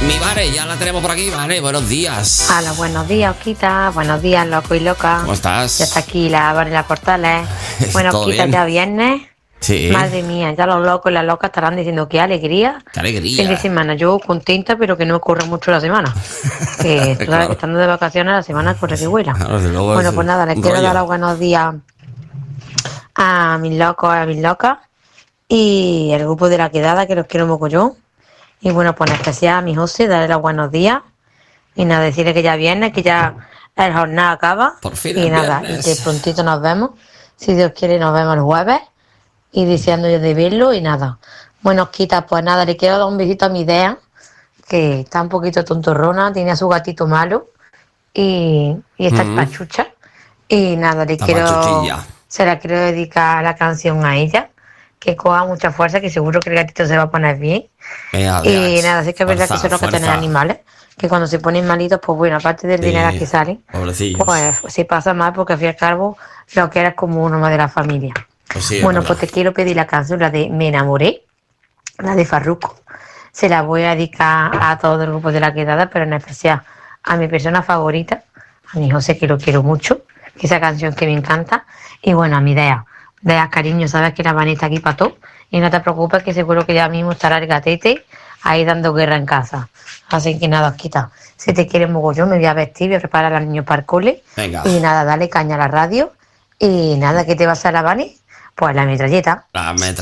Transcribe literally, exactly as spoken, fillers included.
Mi Vane, ya la tenemos por aquí, Vane, buenos días. Hola, buenos días, Osquita. Buenos días, loco y loca. ¿Cómo estás? Ya está aquí la Vane la Portales. Bueno, ¿Todo Osquita, bien? ya viernes. Sí. Madre mía, ya los locos y las locas estarán diciendo qué alegría. Qué alegría. Fin de semana, yo contenta, pero que no ocurra mucho la semana. Que claro, Claro. que estando de vacaciones la semana corre que vuela. Claro, desde luego Bueno, es pues nada, les un quiero rollo. dar los buenos días a mis locos, a mis locas y el grupo de la quedada, que los quiero mogollón. Y bueno, pues en especial a mi José, darle los buenos días. Y nada, decirle que ya viene, que ya la jornada acaba. Por fin Y es nada, viernes. y que prontito nos vemos. Si Dios quiere, nos vemos el jueves. Y deseando yo de verlo y nada. Bueno, Osquita, pues nada, le quiero dar un besito a mi idea, que está un poquito tontorrona, tiene a su gatito malo y, y está Mm. pachucha. Y nada, le Está quiero, pachuchilla. se la quiero dedicar la canción a ella, que coja mucha fuerza, que seguro que el gatito se va a poner bien. Venga, Y Alex, nada, sí que es verdad que fuerza, son los que fuerza. tienen animales, que cuando se ponen malitos, pues bueno, aparte del Sí, dinero que salen, pobrecillos. pues se pasa mal porque al fin y al cabo lo que eres como uno más de la familia. Pues sí, es Bueno, verdad. pues te quiero pedir la canción, la de Me enamoré, la de Farruko. Se la voy a dedicar a todo el grupo de la quedada, pero en especial a mi persona favorita, a mi José, que lo quiero mucho, que esa canción que me encanta. Y bueno, a mi idea, de cariño, sabes que la Vani está aquí para todo. Y no te preocupes, que seguro que ya mismo estará el gatete ahí dando guerra en casa. Así que nada, Osquita, si te quieres mogollón, me voy a vestir, voy a preparar al niño para el cole. Venga. Y nada, dale caña a la radio. Y nada, ¿qué te vas a la Vani? Pues la metralleta. La metralleta.